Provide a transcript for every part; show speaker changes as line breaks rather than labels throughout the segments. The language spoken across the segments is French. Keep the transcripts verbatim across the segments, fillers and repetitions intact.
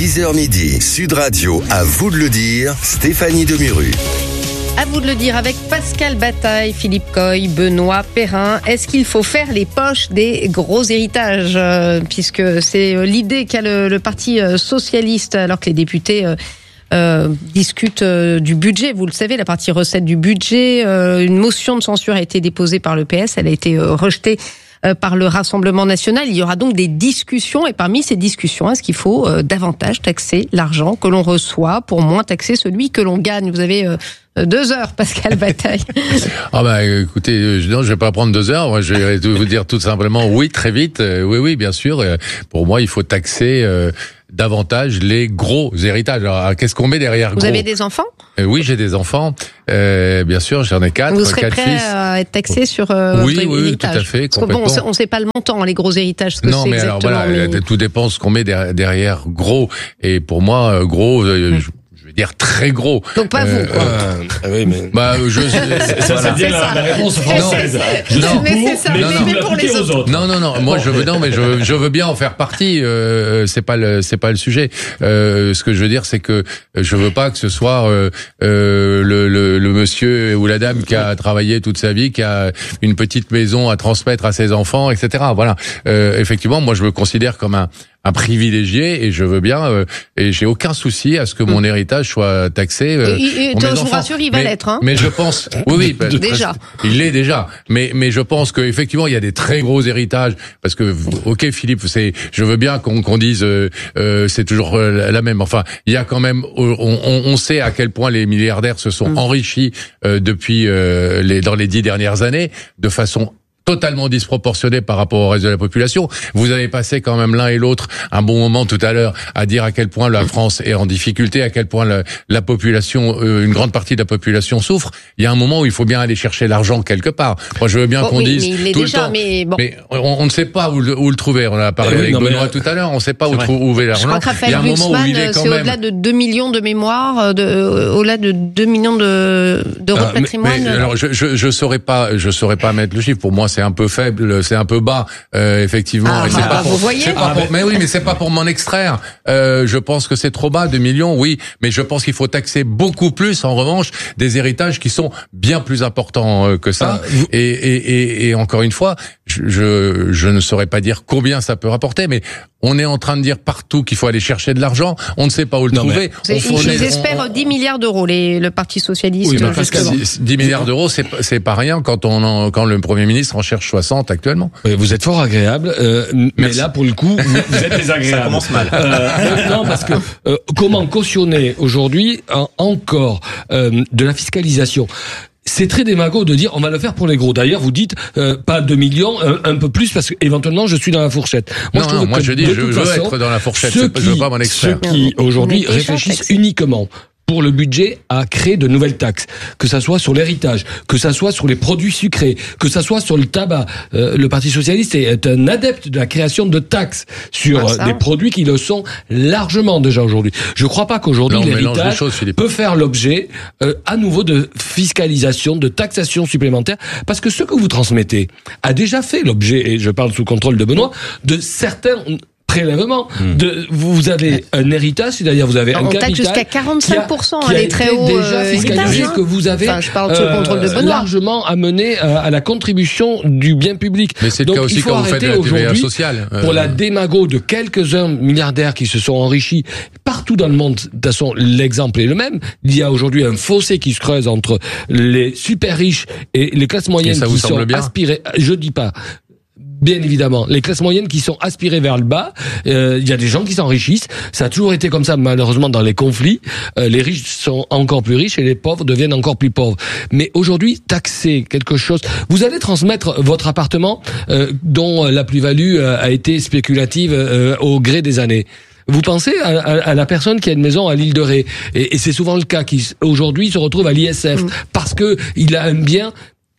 dix heures midi, Sud Radio, à vous de le dire, Stéphanie Demuru.
À vous de le dire avec Pascal Bataille, Philippe Coy, Benoît Perrin. Est-ce qu'il faut faire les poches des gros héritages euh, puisque c'est l'idée qu'a le, le Parti socialiste alors que les députés euh, euh, discutent euh, du budget. Vous le savez, la partie recette du budget. Euh, une motion de censure a été déposée par le P S. Elle a été euh, rejetée euh, par le Rassemblement national. Il y aura donc des discussions et parmi ces discussions, est-ce qu'il faut euh, davantage taxer l'argent que l'on reçoit pour moins taxer celui que l'on gagne? Vous avez euh, Deux heures, Pascal Bataille.
Ah bah écoutez, je, non, je vais pas prendre deux heures. Moi, je vais vous dire tout simplement oui, très vite. Euh, oui, oui, bien sûr. Euh, pour moi, il faut taxer euh, davantage les gros héritages. Alors, qu'est-ce qu'on met derrière
Vous
gros?
avez des enfants?
euh, Oui, j'ai des enfants. Euh, bien sûr, j'en ai quatre.
Vous serez
quatre
prêt
fils.
à être taxé sur euh,
oui,
votre
oui,
héritage?
tout à fait.
Parce que bon, on ne sait pas le montant, les gros héritages, ce que
non,
c'est
mais alors
exactement.
voilà,
mais...
tout dépend de ce qu'on met derrière gros. Et pour moi, gros, euh, hum. je, je veux dire très gros.
Donc pas
euh,
vous, quoi.
Euh, ah oui, mais...
Bah, je,
ça, c'est
voilà.
bien la, la réponse française. Je
non,
suis
mais
pour,
ça,
mais
non,
vous
non.
l'appliquez aux autres.
Non, non, non. Moi, je veux, non, mais je, je veux bien en faire partie. Euh, c'est pas le, c'est pas le sujet. Euh, ce que je veux dire, c'est que je veux pas que ce soit euh, euh, le, le, le monsieur ou la dame qui a travaillé toute sa vie, qui a une petite maison à transmettre à ses enfants, et cetera. Voilà. Euh, effectivement, moi, je me considère comme un un privilégié et je veux bien euh, et j'ai aucun souci à ce que mon héritage soit taxé. Euh,
et, et,
pour mes
je vous
enfants.
rassure, il va
mais,
l'être. Hein.
Mais je pense, oui, oui, bah,
déjà,
il l'est déjà. Mais mais je pense que effectivement il y a des très gros héritages parce que ok Philippe, c'est, je veux bien qu'on qu'on dise euh, euh, c'est toujours la même. Enfin, il y a quand même, on, on, on sait à quel point les milliardaires se sont mmh. enrichis euh, depuis euh, les dans les dix dernières années de façon totalement disproportionné par rapport au reste de la population. Vous avez passé quand même l'un et l'autre un bon moment tout à l'heure à dire à quel point la France est en difficulté, à quel point la, la population, euh, une grande partie de la population souffre. Il y a un moment où il faut bien aller chercher l'argent quelque part. Moi, je veux bien bon, qu'on
oui,
dise
mais
tout
déjà,
le temps.
Mais, bon.
mais on, on ne sait pas où le, où le trouver. On a parlé
oui,
avec
non,
Benoît
mais...
tout à l'heure. On ne sait pas où trouver l'argent.
Je crois que Raphaël Glucksmann, c'est
même...
au-delà de deux millions de mémoires, de, euh, au-delà de deux millions de, d'euros
ah,
de patrimoine.
Mais, mais, alors, je, je, je saurais pas, je saurais pas mettre le chiffre. Pour moi, c'est un peu faible. C'est un peu bas, euh, effectivement.
Ah,
et c'est
bah,
pas pour,
vous voyez
pas pour, mais oui, mais c'est pas pour m'en extraire. Euh, je pense que c'est trop bas, deux millions, oui. Mais je pense qu'il faut taxer beaucoup plus, en revanche, des héritages qui sont bien plus importants euh, que ça. Ah, vous... et, et, et, et encore une fois, je, je, je ne saurais pas dire combien ça peut rapporter, mais on est en train de dire partout qu'il faut aller chercher de l'argent. On ne sait pas où le non, trouver.
Mais... On ils espèrent on... dix milliards d'euros, les, le Parti socialiste.
Oui, dix, dix milliards d'euros, c'est, c'est pas rien quand on en, quand le Premier ministre en cherche soixante actuellement.
Vous êtes fort agréable, euh, mais là, pour le coup, vous, vous êtes désagréable.
Ça commence mal.
Euh, non, parce que euh, comment cautionner aujourd'hui en, encore euh, de la fiscalisation? C'est très démago de dire on va le faire pour les gros. D'ailleurs, vous dites euh, pas deux millions, un, un peu plus parce que éventuellement je suis dans la fourchette.
Moi, non, je, non, moi je dis je veux façon, être dans la fourchette. Ceux qui, je veux pas m'en extraire.
Ceux qui aujourd'hui réfléchissent uniquement pour le budget à créer de nouvelles taxes, que ça soit sur l'héritage, que ça soit sur les produits sucrés, que ça soit sur le tabac. Euh, le Parti socialiste est un adepte de la création de taxes sur ah, des produits qui le sont largement déjà aujourd'hui. Je ne crois pas qu'aujourd'hui l'héritage choses, peut faire l'objet euh, à nouveau de fiscalisation, de taxation supplémentaire, parce que ce que vous transmettez a déjà fait l'objet, et je parle sous contrôle de Benoît, de certains prélèvement. Mmh. De, vous avez un héritage, c'est-à-dire vous avez
alors,
un capital
jusqu'à quarante-cinq pour cent,
qui a, qui a
les très hauts
déjà fiscalisé, hein, que vous avez
enfin, je parle sous le contrôle de Benoît.
largement amené à, à la contribution du bien public.
Mais c'est
donc
le cas aussi quand vous faites de la T V A sociale.
Euh... Pour la démago de quelques-uns milliardaires qui se sont enrichis partout dans le monde, de toute façon l'exemple est le même. Il y a aujourd'hui un fossé qui se creuse entre les super riches et les classes moyennes qui sont bien aspirées. Je dis pas. Bien évidemment, les classes moyennes qui sont aspirées vers le bas, il euh, y a des gens qui s'enrichissent. Ça a toujours été comme ça, malheureusement, dans les conflits. Euh, les riches sont encore plus riches et les pauvres deviennent encore plus pauvres. Mais aujourd'hui, taxer quelque chose... Vous allez transmettre votre appartement euh, dont la plus-value euh, a été spéculative euh, au gré des années. Vous pensez à, à, à la personne qui a une maison à l'île de Ré, et, et c'est souvent le cas, qui aujourd'hui se retrouve à l'I S F, mmh. parce que il a un bien...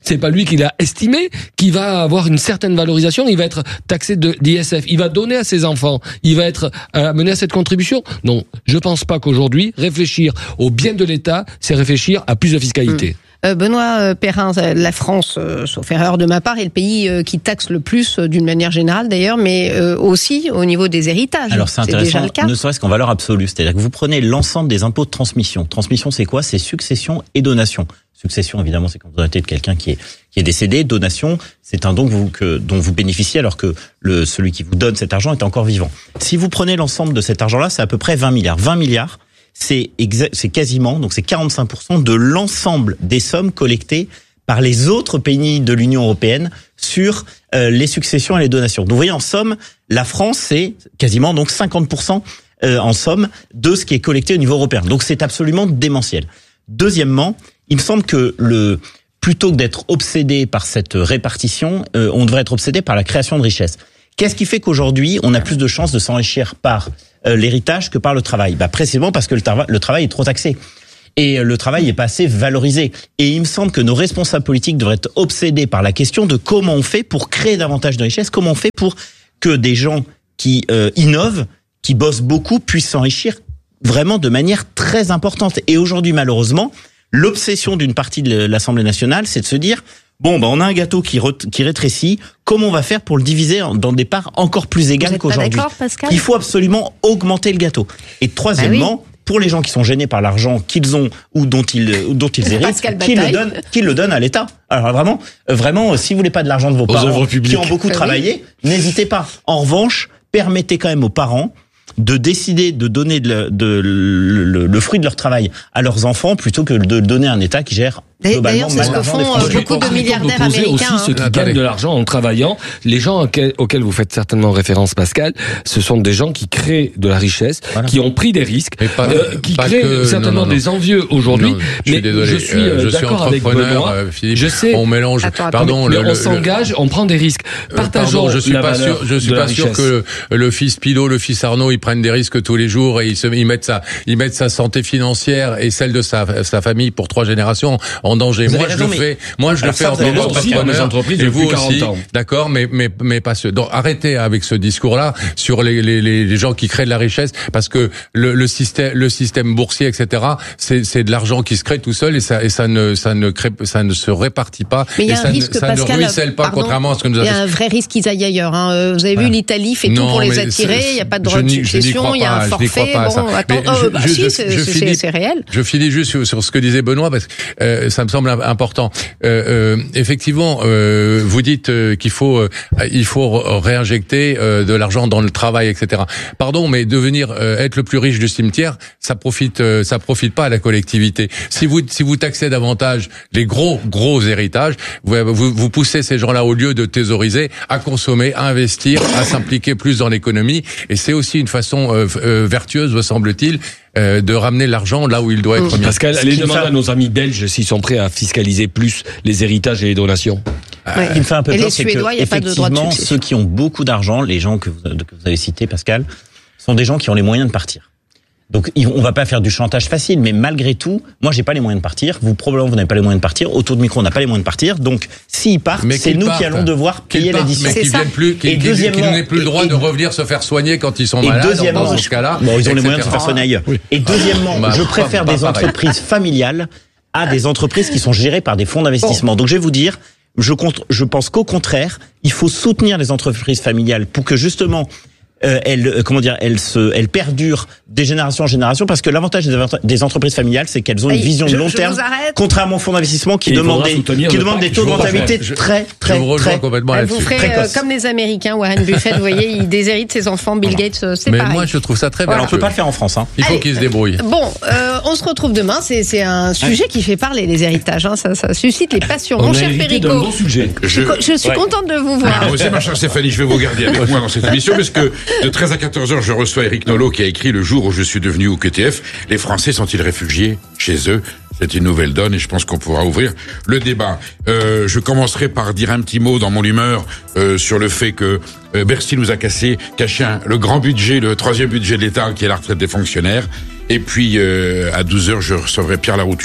c'est pas lui qui l'a estimé, qui va avoir une certaine valorisation, il va être taxé de d'I S F, il va donner à ses enfants, il va être amené à cette contribution. Non, je pense pas qu'aujourd'hui, réfléchir au bien de l'État, c'est réfléchir à plus de fiscalité.
Mmh. Euh, Benoît euh, Perrin, la France, euh, sauf erreur de ma part, est le pays euh, qui taxe le plus, euh, d'une manière générale d'ailleurs, mais euh, aussi au niveau des héritages.
Alors c'est intéressant, ne serait-ce qu'en valeur absolue, c'est-à-dire que vous prenez l'ensemble des impôts de transmission. Transmission, c'est quoi ? C'est succession et donation. Succession, évidemment, c'est quand vous héritez de quelqu'un qui est qui est décédé. Donation, c'est un don que vous, que, dont vous bénéficiez alors que le celui qui vous donne cet argent est encore vivant. Si vous prenez l'ensemble de cet argent-là, c'est à peu près vingt milliards. vingt milliards, c'est exa- c'est quasiment, donc c'est quarante-cinq pour cent de l'ensemble des sommes collectées par les autres pays de l'Union européenne sur euh, les successions et les donations. Donc vous voyez, en somme, la France, c'est quasiment donc cinquante pour cent euh, en somme de ce qui est collecté au niveau européen. Donc c'est absolument démentiel. Deuxièmement, il me semble que le plutôt que d'être obsédé par cette répartition, euh, on devrait être obsédé par la création de richesses. Qu'est-ce qui fait qu'aujourd'hui, on a plus de chances de s'enrichir par euh, l'héritage que par le travail ? Bah, précisément parce que le, tra- le travail est trop taxé. Et le travail est pas assez valorisé. Et il me semble que nos responsables politiques devraient être obsédés par la question de comment on fait pour créer davantage de richesses, comment on fait pour que des gens qui euh, innovent, qui bossent beaucoup, puissent s'enrichir vraiment de manière très importante. Et aujourd'hui, malheureusement, l'obsession d'une partie de l'Assemblée nationale, c'est de se dire bon, bah, on a un gâteau qui, re- qui rétrécit. Comment on va faire pour le diviser dans des parts encore plus égales qu'aujourd'hui ?
Vous êtes pas d'accord, Pascal ?
Il faut absolument augmenter le gâteau. Et troisièmement, bah oui. pour les gens qui sont gênés par l'argent qu'ils ont ou dont ils, ou dont ils héritent, qu'ils le donnent, qu'ils le donnent à l'État. Alors vraiment, vraiment, si vous voulez pas de l'argent de vos parents qui ont beaucoup bah travaillé, oui. n'hésitez pas. En revanche, permettez quand même aux parents de décider de donner de, de, de, le, le fruit de leur travail à leurs enfants plutôt que de le donner à un État qui gère
D'ailleurs, c'est ce que font beaucoup de milliardaires américains.
Aussi ceux qui
hein.
gagnent de l'argent en travaillant. Les gens auxquels, auxquels vous faites certainement référence, Pascal, ce sont des gens qui créent de la richesse, voilà. qui ont pris des risques, pas, euh, qui créent que, certainement non, non, non. des envieux aujourd'hui.
Non, je suis désolé.
Je suis, euh,
je
d'accord
suis
avec Benoît. Euh,
Philippe,
je sais.
On mélange.
Attends,
pardon.
Mais
le,
on s'engage, on prend des risques. Partageons
pardon, je suis
la
pas sûr. Je suis pas sûr que le fils Pilot, le fils Arnaud, ils prennent des risques tous les jours et ils se, ils mettent sa, ils mettent sa santé financière et celle de sa, sa famille pour trois générations en danger. Moi, je le fais. Moi, je le fais en tant qu'entrepreneur. Et vous aussi. D'accord, mais mais mais pas ce. Donc arrêtez avec ce discours-là sur les les les gens qui créent de la richesse, parce que le le système le système boursier, et cetera. C'est c'est de l'argent qui se crée tout seul et ça et ça ne ça ne crée ça ne se répartit pas.
Mais il y a
et
un
ça
risque,
ne, ça
Pascal,
ne ruisselle pas,
pardon,
contrairement à ce que nous
avons. Il y
avons.
a un vrai risque qu'ils aillent ailleurs. Hein. Vous avez vu, l'Italie fait tout pour les attirer. Il n'y a pas de droit de succession. Il y a un forfait. Bon, attends, si, c'est réel.
Je finis juste sur, sur ce que disait Benoît, parce que euh, ça me semble important. Euh, euh, effectivement, euh, vous dites euh, qu'il faut euh, il faut réinjecter euh, de l'argent dans le travail, et cetera. Pardon, mais devenir euh, être le plus riche du cimetière, ça profite euh, ça profite pas à la collectivité. Si vous si vous taxez davantage les gros gros héritages, vous vous, vous poussez ces gens-là, au lieu de thésauriser, à consommer, à investir, à s'impliquer plus dans l'économie. Et c'est aussi une façon euh, euh, vertueuse, me semble-t-il, Euh, de ramener l'argent là où il doit être mis.
Pascal, allez demander à nos amis belges s'ils sont prêts à fiscaliser plus les héritages et les donations.
Ouais. Ce qui me fait un peu
et
peur,
les
c'est
Suédois,
que,
y a pas de droit de
effectivement,
succession.
ceux qui ont beaucoup d'argent, les gens que vous, que vous avez cités, Pascal, sont des gens qui ont les moyens de partir. Donc, on va pas faire du chantage facile, mais malgré tout, moi, j'ai pas les moyens de partir. Vous, probablement, vous n'avez pas les moyens de partir. Autour de micro, on n'a pas les moyens de partir. Donc, s'ils partent, mais c'est nous partent. qui allons devoir payer l'addition.
Mais qui viennent plus, qui, et qui, deuxièmement, qui n'aient plus le droit et, de revenir se faire soigner quand ils sont
et
malades.
Deuxièmement,
dans ce cas-là.
Bon, ils ont les moyens de se faire soigner ailleurs. Oui. Et deuxièmement, bah, je préfère pas, pas des pareil. entreprises familiales à des entreprises qui sont gérées par des fonds d'investissement. Bon. Donc, je vais vous dire, je compte, je pense qu'au contraire, il faut soutenir les entreprises familiales pour que justement, Euh, elle, comment dire, elle se, elle perdure des générations en génération, parce que l'avantage des, des entreprises familiales, c'est qu'elles ont une Aïe, vision je, de long terme, contrairement aux fonds d'investissement qui demandent des, qui demandent des taux de rentabilité très, très,
je
très.
complètement
Elle vous ferait euh, comme les Américains, Warren Buffett, vous voyez, il déshérite ses enfants, Bill Gates, euh, c'est
Mais
pareil.
moi, je trouve ça très bien.
Alors, on peut pas le faire en France, hein.
Il faut qu'ils se débrouillent.
Bon, euh, on se retrouve demain. C'est, c'est un sujet qui fait parler, les héritages. Hein. Ça, ça suscite les passions.
On
Mon cher Perico,
bon sujet.
je, je suis ouais. contente de vous voir.
Ah, aussi, ma chère Stéphanie, je vais vous garder avec moi dans cette émission, parce que de treize à quatorze heures, je reçois Eric Nolot qui a écrit Le jour où je suis devenu O Q T F. Les Français sont-ils réfugiés chez eux? C'est une nouvelle donne et je pense qu'on pourra ouvrir le débat. Euh, je commencerai par dire un petit mot dans mon humeur euh, sur le fait que euh, Bercy nous a cassé, caché un, le grand budget, le troisième budget de l'État qui est la retraite des fonctionnaires. Et puis euh, à douze heures, je recevrai Pierre Larouturou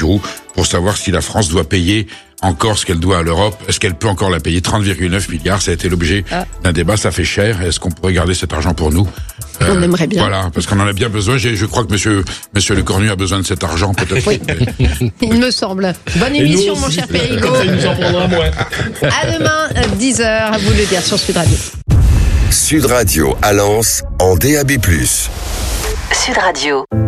pour savoir si la France doit payer encore ce qu'elle doit à l'Europe. Est-ce qu'elle peut encore la payer? Trente virgule neuf milliards, ça a été l'objet ah. d'un débat, ça fait cher. Est-ce qu'on pourrait garder cet argent pour nous?
On euh, aimerait bien.
Voilà, parce qu'on en a bien besoin. Je, je crois que monsieur, monsieur Lecornu a besoin de cet argent, peut-être.
Oui. Il me semble. Bonne émission, mon cher Périgo.
Ça nous en prendra moins.
À demain, dix heures, à vous de le dire sur Sud Radio.
Sud Radio à Lens, en D A B plus.
Sud Radio.